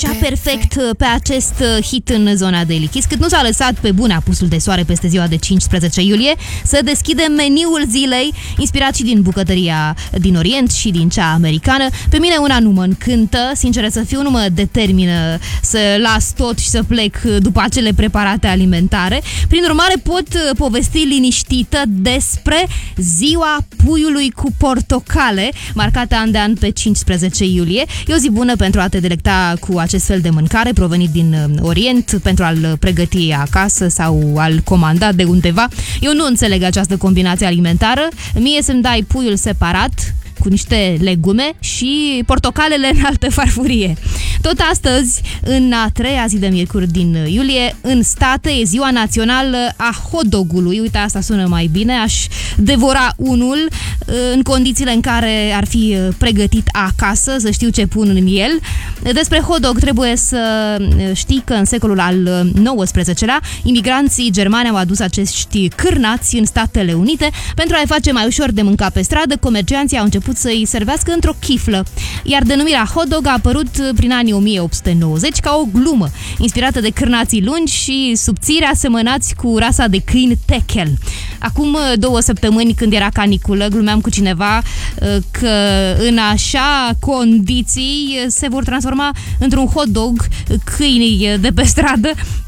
așa perfect pe acest hit în zona Daily Kiss, cât nu s-a lăsat pe bune apusul de soare peste ziua de 15 iulie să deschidem meniul zilei, inspirat și din bucătăria din Orient și din cea americană. Pe mine una nu mă încântă, sincer să fiu, nu mă determină să las tot și să plec după acele preparate alimentare. Prin urmare pot povesti liniștită despre ziua puiului cu portocale, marcată an de an pe 15 iulie. E o zi bună pentru a te delecta cu acest fel de mâncare provenit din Orient, pentru a-l pregăti acasă sau a-l comanda de undeva. Eu nu înțeleg această combinație alimentară. Mie să-mi dai puiul separat, cu niște legume și portocalele în altă farfurie. Tot astăzi, în a treia zi de miercuri din iulie, în state e ziua națională a hot-dogului. Uite, asta sună mai bine, aș devora unul în condițiile în care ar fi pregătit acasă, să știu ce pun în el. Despre hot-dog trebuie să știi că în secolul al XIX-lea, imigranții germani au adus acești cârnați în Statele Unite. Pentru a-i face mai ușor de mâncat pe stradă, comercianții au început să îi servească într-o chiflă, iar denumirea hot dog a apărut prin anii 1890 ca o glumă, inspirată de cârnații lungi și subțiri asemănați cu rasa de câini Tekel. Acum 2 săptămâni, când era caniculă, glumeam cu cineva că în așa condiții se vor transforma într-un hot dog câinii de pe stradă.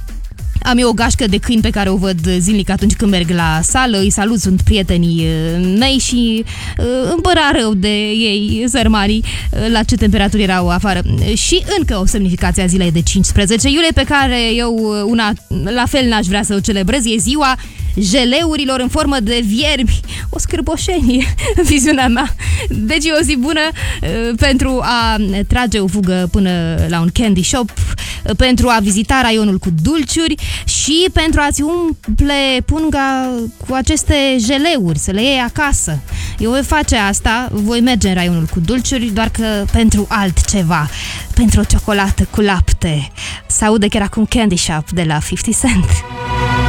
Am eu o gașcă de câini pe care o văd zilnic atunci când merg la sală, îi salut, sunt prietenii mei și îmi părea rău de ei, sărmanii, la ce temperaturi erau afară. Și încă o semnificație a zilei de 15 iulie, pe care eu una la fel n-aș vrea să o celebrez, e ziua jeleurilor în formă de viermi. O scârboșenie în viziunea mea. Deci e o zi bună pentru a trage o fugă până la un candy shop, pentru a vizita raionul cu dulciuri și pentru a-ți umple punga cu aceste jeleuri, să le iei acasă. Eu voi face asta, voi merge în raionul cu dulciuri, doar că pentru altceva, pentru o ciocolată cu lapte. Se aude chiar acum Candy Shop de la 50 Cent.